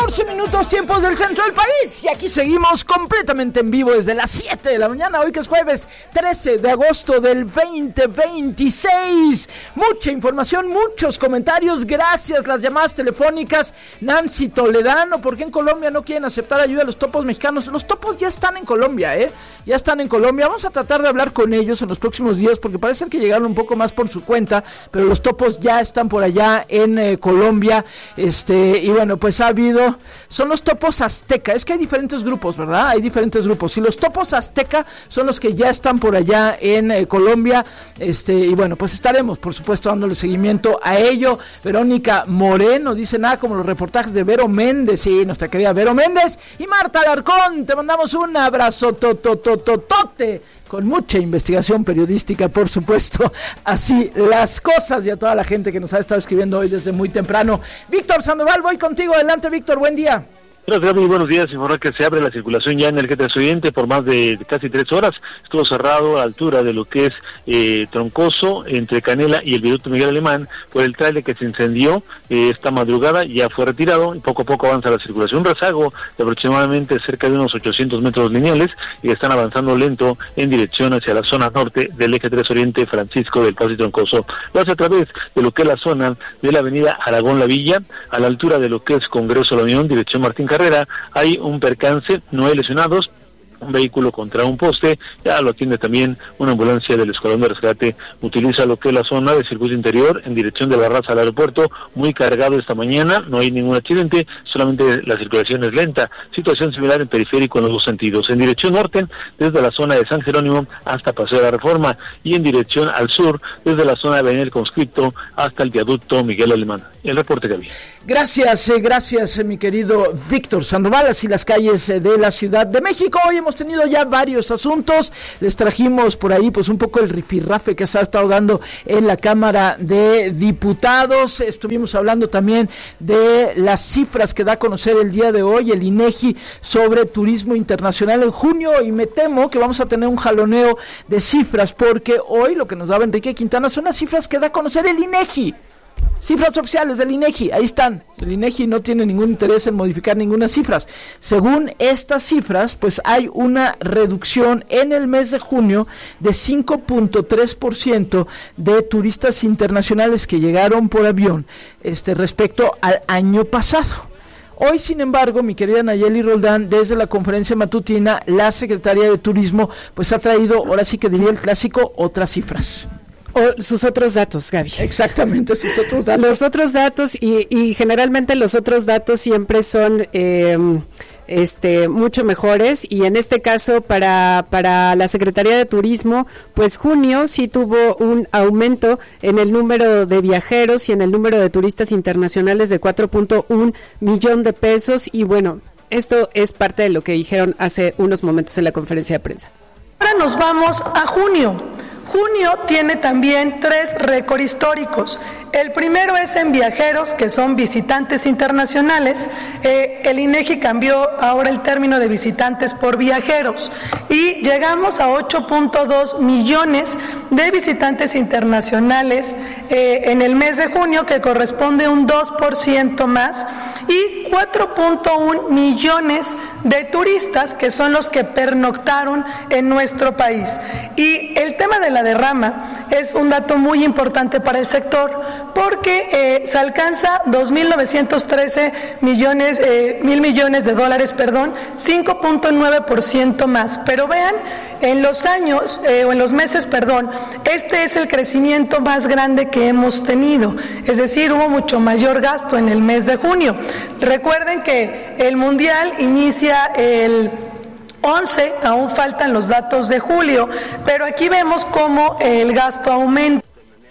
14 minutos, tiempos del centro del país. Y aquí seguimos completamente en vivo desde las 7 de la mañana, hoy que es jueves 13 de agosto del 2026. Mucha información, muchos comentarios, gracias. Las llamadas telefónicas. Nancy Toledano, ¿por qué en Colombia no quieren aceptar ayuda a los topos mexicanos? Los topos ya están en Colombia, ya están en Colombia. Vamos a tratar de hablar con ellos en los próximos días, porque parece que llegaron un poco más por su cuenta, pero los topos ya están por allá en Colombia. Y bueno, pues ha habido, son los topos azteca, es que hay diferentes grupos, ¿verdad? Hay diferentes grupos, y los topos azteca son los que ya están por allá en Colombia, y bueno, pues estaremos, por supuesto, dándole seguimiento a ello. Verónica Moreno dice, nada como los reportajes de Vero Méndez, sí, nuestra querida Vero Méndez, y Marta Alarcón, te mandamos un abrazo totototote, con mucha investigación periodística, por supuesto, así las cosas, y a toda la gente que nos ha estado escribiendo hoy desde muy temprano. Víctor Sandoval, voy contigo, adelante Víctor, buen día. Gracias, Gaby, buenos días. Informar que se abre la circulación ya en el Eje Oriente por más de casi 3 horas. Estuvo cerrado a la altura de lo que es Troncoso, entre Canela y el viaducto Miguel Alemán, por el tráiler que se incendió esta madrugada. Ya fue retirado y poco a poco avanza la circulación. Un rezago de aproximadamente cerca de unos 800 metros lineales, y están avanzando lento en dirección hacia la zona norte del Eje 3 Oriente Francisco del Paso y Troncoso. Lo hace a través de lo que es la zona de la avenida Aragón La Villa, a la altura de lo que es Congreso La Unión, dirección Martín Carrera. Hay un percance, no hay lesionados, un vehículo contra un poste, ya lo atiende también una ambulancia del Escuadrón de Rescate. Utiliza lo que es la zona del circuito interior en dirección de Barraza al aeropuerto, muy cargado esta mañana, no hay ningún accidente, solamente la circulación es lenta. Situación similar en periférico en los dos sentidos, en dirección norte desde la zona de San Jerónimo hasta Paseo de la Reforma, y en dirección al sur desde la zona de Avenida El Conscripto hasta el viaducto Miguel Alemán. El reporte, Gaby. Gracias, mi querido Víctor Sandoval. Así las calles de la Ciudad de México. Hoy hemos tenido ya varios asuntos, les trajimos por ahí pues un poco el rifirrafe que se ha estado dando en la Cámara de Diputados. Estuvimos hablando también de las cifras que da a conocer el día de hoy el INEGI sobre turismo internacional en junio, y me temo que vamos a tener un jaloneo de cifras, porque hoy lo que nos daba Enrique Quintana son las cifras que da a conocer el INEGI. Cifras oficiales del INEGI, ahí están. El INEGI no tiene ningún interés en modificar ninguna cifras. Según estas cifras, pues hay una reducción en el mes de junio de 5.3% de turistas internacionales que llegaron por avión respecto al año pasado. Hoy, sin embargo, mi querida Nayeli Roldán, desde la conferencia matutina, la secretaria de Turismo, pues ha traído, ahora sí que diría el clásico, otras cifras. O sus otros datos, Gaby. Exactamente, sus otros datos. Los otros datos, y generalmente los otros datos siempre son mucho mejores, y en este caso para la Secretaría de Turismo, pues junio sí tuvo un aumento en el número de viajeros y en el número de turistas internacionales de 4.1 millón de pesos, y bueno, esto es parte de lo que dijeron hace unos momentos en la conferencia de prensa. Ahora nos vamos a junio. Junio tiene también 3 récords históricos. El primero es en viajeros, que son visitantes internacionales. El INEGI cambió ahora el término de visitantes por viajeros, y llegamos a 8.2 millones de visitantes internacionales en el mes de junio, que corresponde a un 2% más, y 4.1 millones de turistas, que son los que pernoctaron en nuestro país. Y el tema de la derrama es un dato muy importante para el sector, porque se alcanza 2.913 millones, mil millones de dólares, 5.9% más. Pero vean, en los años, o en los meses, este es el crecimiento más grande que hemos tenido. Es decir, hubo mucho mayor gasto en el mes de junio. Recuerden que el Mundial inicia el 11, aún faltan los datos de julio, pero aquí vemos cómo el gasto aumenta.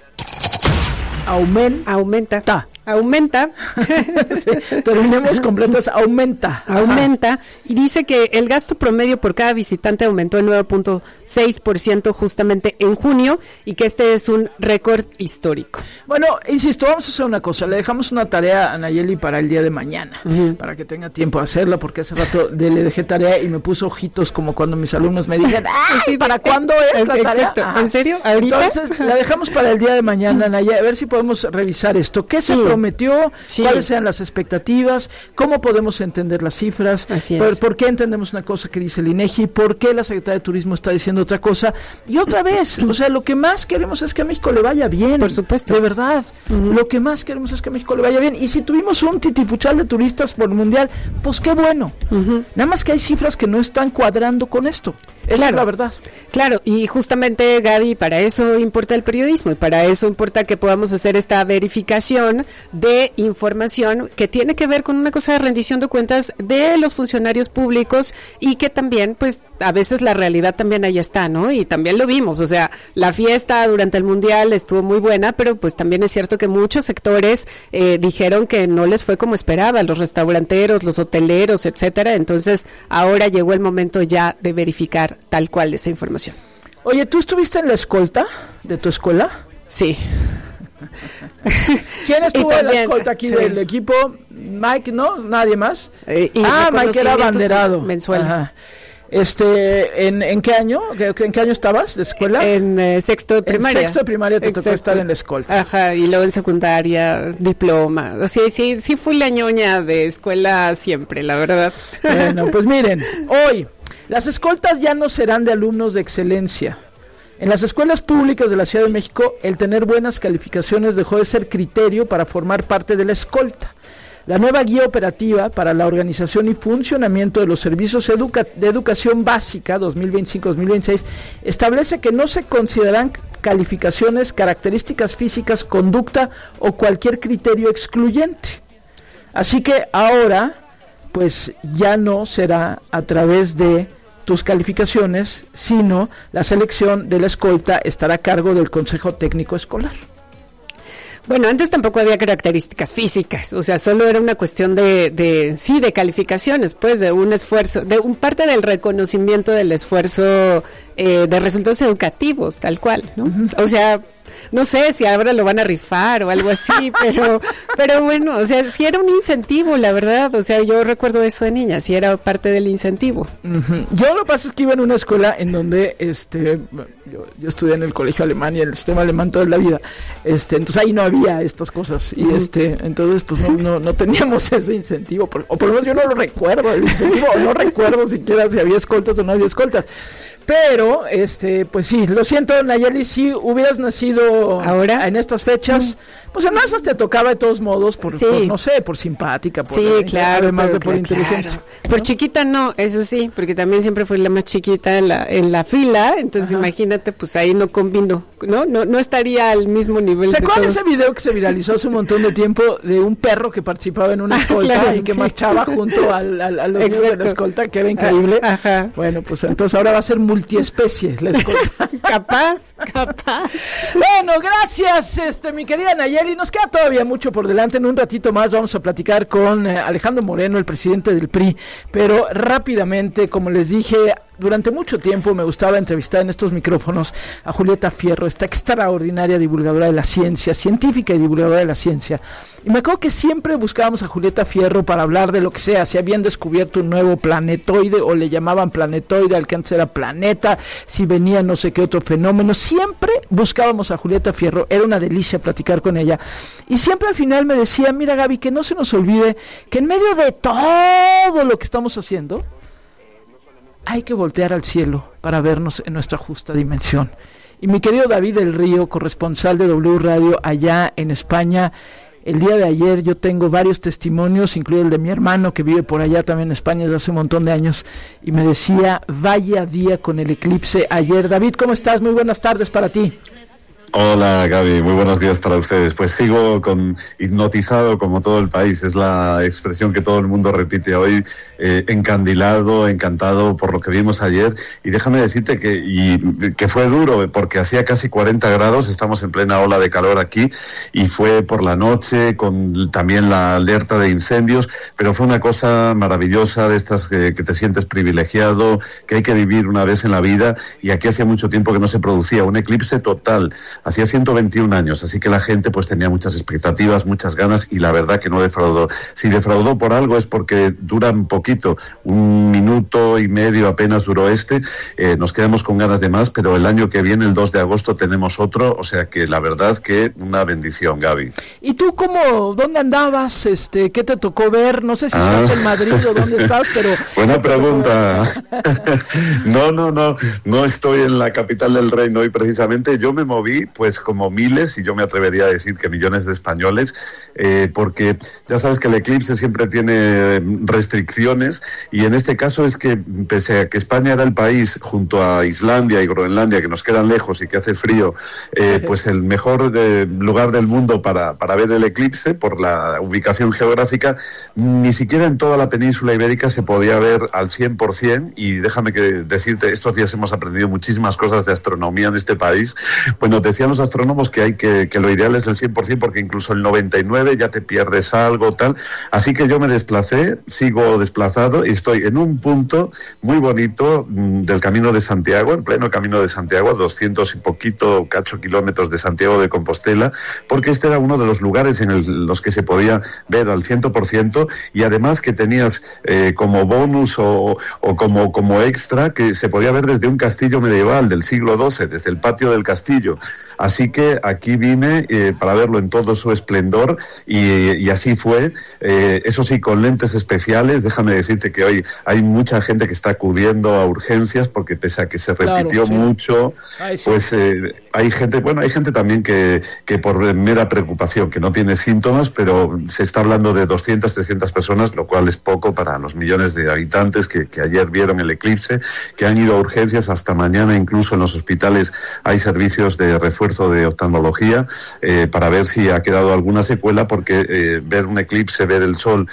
Aumenta. Sí, terminemos completos, aumenta, y dice que el gasto promedio por cada visitante aumentó en 9.6% justamente en junio, y que este es un récord histórico. Bueno, insisto, vamos a hacer una cosa, le dejamos una tarea a Nayeli para el día de mañana, para que tenga tiempo de hacerla, porque hace rato le dejé tarea y me puso ojitos como cuando mis alumnos me dicen, sí, ¿para cuándo es la tarea? Exacto. ¿En serio? ¿Ahorita? Entonces, la dejamos para el día de mañana, Nayeli, a ver si podemos revisar esto. ¿Qué se prometió, cuáles eran las expectativas, cómo podemos entender las cifras, por qué entendemos una cosa que dice el INEGI, por qué la Secretaría de Turismo está diciendo otra cosa, y otra vez, o sea, lo que más queremos es que a México le vaya bien. Por supuesto. De verdad, lo que más queremos es que a México le vaya bien, y si tuvimos un titipuchal de turistas por el Mundial, pues qué bueno. Nada más que hay cifras que no están cuadrando con esto. Esa es la verdad. Claro, y justamente, Gaby, para eso importa el periodismo y para eso importa que podamos hacer esta verificación de información que tiene que ver con una cosa de rendición de cuentas de los funcionarios públicos y que también, pues, a veces la realidad también ahí está, ¿no? Y también lo vimos, o sea, la fiesta durante el Mundial estuvo muy buena, pero pues también es cierto que muchos sectores dijeron que no les fue como esperaban, los restauranteros, los hoteleros, etcétera. Entonces, ahora llegó el momento ya de verificar tal cual esa información. Oye, ¿tú estuviste en la escolta de tu escuela? Sí. ¿Quién estuvo en la escolta aquí del equipo? Mike, ¿no? ¿Nadie más? Mike era abanderado. Mensuales. Ajá. ¿En qué año? ¿En qué año estabas de escuela? En sexto de primaria. En sexto de primaria te tocó estar en la escolta. Ajá, y luego en secundaria, diploma. O sea, sí fui la ñoña de escuela siempre, la verdad. Bueno, pues miren, hoy las escoltas ya no serán de alumnos de excelencia. En las escuelas públicas de la Ciudad de México, el tener buenas calificaciones dejó de ser criterio para formar parte de la escolta. La nueva guía operativa para la organización y funcionamiento de los servicios de educación básica 2025-2026 establece que no se consideran calificaciones, características físicas, conducta o cualquier criterio excluyente. Así que ahora, pues ya no será a través de tus calificaciones, sino la selección de la escolta estará a cargo del Consejo Técnico Escolar. Bueno, antes tampoco había características físicas, o sea, solo era una cuestión de calificaciones, pues, de un esfuerzo, de un parte del reconocimiento del esfuerzo de resultados educativos, tal cual, ¿no? O sea, no sé si ahora lo van a rifar o algo así, pero bueno, o sea, sí era un incentivo, la verdad, o sea, yo recuerdo eso de niña, sí era parte del incentivo. Yo lo que pasa es que iba en una escuela en donde, yo estudié en el colegio alemán y el sistema alemán toda la vida, entonces ahí no había estas cosas, y entonces pues no teníamos ese incentivo, o por lo menos yo no lo recuerdo, el incentivo, no recuerdo siquiera si había escoltas o no había escoltas. Pero, pues sí, lo siento, Nayeli, si hubieras nacido ahora en estas fechas, pues además te tocaba de todos modos, por no sé, por simpática, por además de por inteligente. Claro. Por chiquita no, eso sí, porque también siempre fui la más chiquita en la fila, entonces imagínate, pues ahí no combino, no estaría al mismo nivel. ¿Se acuerdan ese video que se viralizó hace un montón de tiempo de un perro que participaba en una escolta y que marchaba junto a los niños de la escolta, que era increíble? Ajá. Bueno, pues entonces ahora va a ser multiespecie la escolta. Capaz. Bueno, gracias, mi querida Nayeli. Nos queda todavía mucho por delante. En un ratito más vamos a platicar con Alejandro Moreno, el presidente del PRI. Pero rápidamente, como les dije, durante mucho tiempo me gustaba entrevistar en estos micrófonos a Julieta Fierro, esta extraordinaria divulgadora de la ciencia, científica y divulgadora de la ciencia. Y me acuerdo que siempre buscábamos a Julieta Fierro para hablar de lo que sea, si habían descubierto un nuevo planetoide o le llamaban planetoide al que antes era planeta, si venía no sé qué otro fenómeno. Siempre buscábamos a Julieta Fierro, era una delicia platicar con ella. Y siempre al final me decía, mira Gaby, que no se nos olvide que en medio de todo lo que estamos haciendo, hay que voltear al cielo para vernos en nuestra justa dimensión. Y mi querido David del Río, corresponsal de W Radio allá en España, el día de ayer yo tengo varios testimonios, incluido el de mi hermano que vive por allá también en España desde hace un montón de años, y me decía, vaya día con el eclipse ayer. David, ¿cómo estás? Muy buenas tardes para ti. Hola Gaby, muy buenos días para ustedes. Pues sigo hipnotizado como todo el país, es la expresión que todo el mundo repite hoy, encandilado, encantado por lo que vimos ayer. Y déjame decirte que fue duro, porque hacía casi 40 grados, estamos en plena ola de calor aquí, y fue por la noche, con también la alerta de incendios, pero fue una cosa maravillosa, de estas que te sientes privilegiado, que hay que vivir una vez en la vida, y aquí hacía mucho tiempo que no se producía un eclipse total. hacía 121 años, así que la gente pues tenía muchas expectativas, muchas ganas, y la verdad que no defraudó. Si defraudó por algo es porque dura un poquito, 1 minuto y medio apenas duró nos quedamos con ganas de más, pero el año que viene, el 2 de agosto, tenemos otro, o sea que la verdad que una bendición, Gaby. ¿Y tú dónde andabas? ¿Qué te tocó ver? No sé si estás en Madrid o dónde estás, pero... Buena pregunta. No estoy en la capital del reino y precisamente yo me moví pues como miles, y yo me atrevería a decir que millones de españoles, porque ya sabes que el eclipse siempre tiene restricciones, y en este caso es que pese a que España era el país junto a Islandia y Groenlandia que nos quedan lejos y que hace frío, pues el mejor lugar del mundo para ver el eclipse por la ubicación geográfica, ni siquiera en toda la península ibérica se podía ver al 100%, y déjame decirte, estos días hemos aprendido muchísimas cosas de astronomía en este país. Bueno, decían los astrónomos que lo ideal es el 100%, porque incluso el 99% ya te pierdes algo, tal. Así que yo me desplacé, sigo desplazado, y estoy en un punto muy bonito del Camino de Santiago, en pleno Camino de Santiago, a 200 y poquito, cacho kilómetros de Santiago de Compostela, porque este era uno de los lugares en los que se podía ver al 100%, y además que tenías como bonus o como extra que se podía ver desde un castillo medieval del siglo XII, desde el patio del castillo. Así que aquí vine para verlo en todo su esplendor, y así fue. Eso sí, con lentes especiales. Déjame decirte que hoy hay mucha gente que está acudiendo a urgencias, porque pese a que se repitió mucho, pues hay gente también que por mera preocupación, que no tiene síntomas, pero se está hablando de 200, 300 personas, lo cual es poco para los millones de habitantes que ayer vieron el eclipse, que han ido a urgencias. Hasta mañana incluso en los hospitales hay servicios de refuerzo de oftalmología para ver si ha quedado alguna secuela, porque ver un eclipse, ver el sol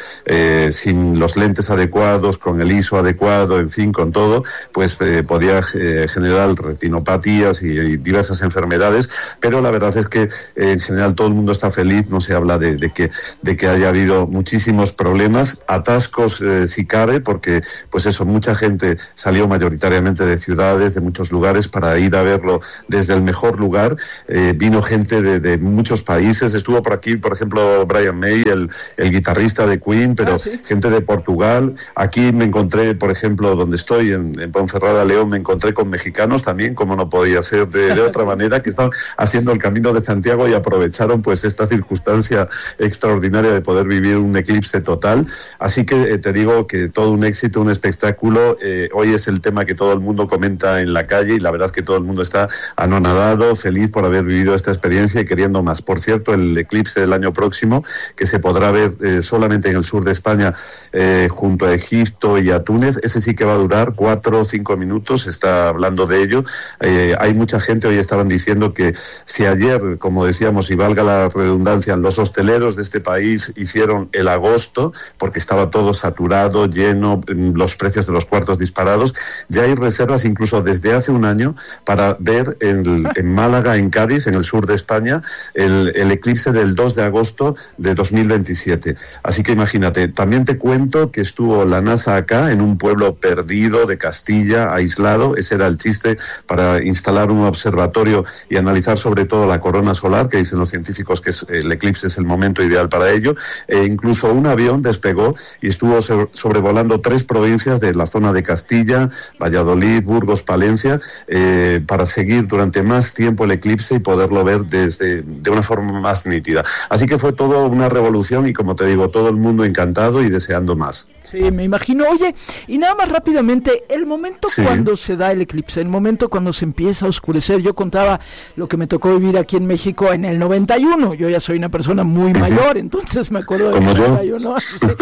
sin los lentes adecuados, con el ISO adecuado, en fin, con todo, pues podía generar retinopatías y diversas enfermedades, pero la verdad es que en general todo el mundo está feliz. No se habla de que haya habido muchísimos problemas, atascos si cabe, porque pues eso, mucha gente salió mayoritariamente de ciudades, de muchos lugares, para ir a verlo desde el mejor lugar. Vino gente de muchos países, estuvo por aquí, por ejemplo, Brian May, el guitarrista de Queen, pero gente de Portugal. Aquí me encontré, por ejemplo, donde estoy, en Ponferrada, León, me encontré con mexicanos también, como no podía ser de otra manera, que estaban haciendo el Camino de Santiago y aprovecharon pues esta circunstancia extraordinaria de poder vivir un eclipse total. Así que te digo que todo un éxito, un espectáculo. Hoy es el tema que todo el mundo comenta en la calle, y la verdad es que todo el mundo está anonadado, feliz por haber vivido esta experiencia y queriendo más. Por cierto, el eclipse del año próximo, que se podrá ver solamente en el sur de España, junto a Egipto y a Túnez, ese sí que va a durar 4 o 5 minutos, se está hablando de ello. Hay mucha gente, hoy estaban diciendo que si ayer, como decíamos, y valga la redundancia, los hosteleros de este país hicieron el agosto, porque estaba todo saturado, lleno, los precios de los cuartos disparados, ya hay reservas incluso desde hace un año para ver en Málaga, en Cádiz, en el sur de España, el eclipse del 2 de agosto de 2027. Así que imagínate. También te cuento que estuvo la NASA acá, en un pueblo perdido de Castilla, aislado. Ese era el chiste, para instalar un observatorio y analizar sobre todo la corona solar, que dicen los científicos que el eclipse es el momento ideal para ello. Incluso un avión despegó y estuvo sobrevolando 3 provincias de la zona de Castilla, Valladolid, Burgos, Palencia, para seguir durante más tiempo el eclipse y poderlo ver de una forma más nítida. Así que fue todo una revolución, y como te digo, todo el mundo encantado y deseando más. Sí, me imagino. Oye, y nada más rápidamente, el momento cuando se da el eclipse, el momento cuando se empieza a oscurecer. Yo contaba lo que me tocó vivir aquí en México en el 91. Yo ya soy una persona muy mayor, entonces me acuerdo del 91.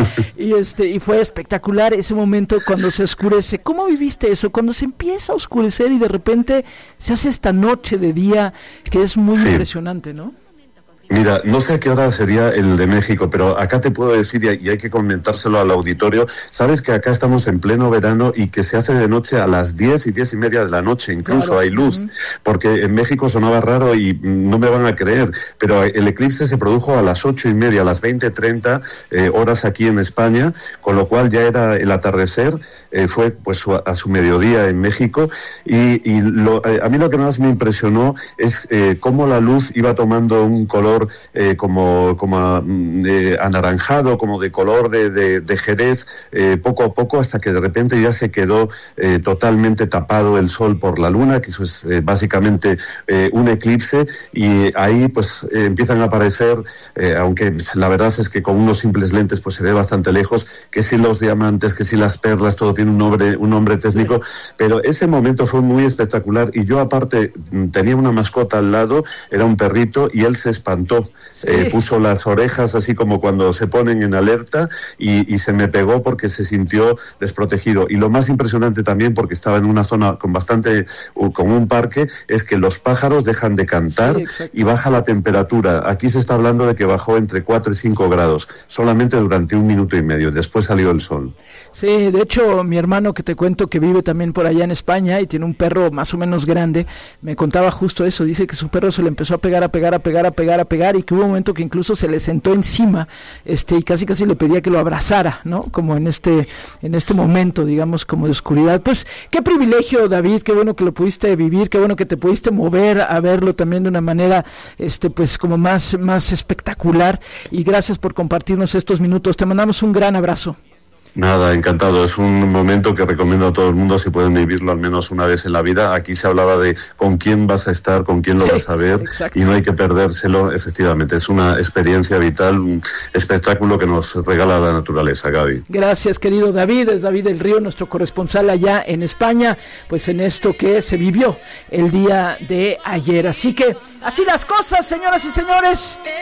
Y fue espectacular ese momento cuando se oscurece. ¿Cómo viviste eso? Cuando se empieza a oscurecer y de repente se hace esta noche de día, que es muy impresionante, ¿no? Mira, no sé a qué hora sería el de México, pero acá te puedo decir, y hay que comentárselo al auditorio, sabes que acá estamos en pleno verano y que se hace de noche a las 10 y 10 y media de la noche, incluso claro. Hay luz, porque en México sonaba raro y no me van a creer, pero el eclipse se produjo a las 8:30, a las 20:30 horas aquí en España, con lo cual ya era el atardecer, fue pues a su mediodía en México, y a mí lo que más me impresionó es cómo la luz iba tomando un color como anaranjado, como de color de jerez, poco a poco, hasta que de repente ya se quedó totalmente tapado el sol por la luna, que eso es básicamente un eclipse, y ahí pues empiezan a aparecer, aunque la verdad es que con unos simples lentes pues se ve bastante lejos, que si los diamantes, que si las perlas, todo tiene un nombre técnico, pero ese momento fue muy espectacular, y yo aparte tenía una mascota al lado, era un perrito, y él se espantó. Puso las orejas así como cuando se ponen en alerta, y se me pegó porque se sintió desprotegido. Y lo más impresionante también, porque estaba en una zona con un parque, es que los pájaros dejan de cantar y baja la temperatura. Aquí se está hablando de que bajó entre 4 y 5 grados, solamente durante 1 minuto y medio. Después salió el sol. Sí, de hecho, mi hermano, que te cuento que vive también por allá en España y tiene un perro más o menos grande, me contaba justo eso. Dice que su perro se le empezó a pegar, y que hubo un momento que incluso se le sentó encima, y casi le pedía que lo abrazara, ¿no? Como en este momento, digamos, como de oscuridad. Pues qué privilegio, David, qué bueno que lo pudiste vivir, qué bueno que te pudiste mover a verlo también de una manera, pues como más espectacular, y gracias por compartirnos estos minutos. Te mandamos un gran abrazo. Nada, encantado. Es un momento que recomiendo a todo el mundo, si pueden vivirlo al menos una vez en la vida. Aquí se hablaba de con quién vas a estar, con quién lo vas a ver, exacto. Y no hay que perdérselo, efectivamente. Es una experiencia vital, un espectáculo que nos regala la naturaleza, Gaby. Gracias, querido David. Es David del Río, nuestro corresponsal allá en España, pues en esto que se vivió el día de ayer. Así que, así las cosas, señoras y señores.